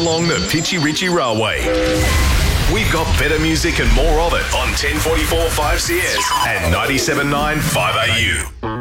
along the Pitchy Ritchie Railway. We've got better music and more of it on 1044 5CS and 97.9 5AU.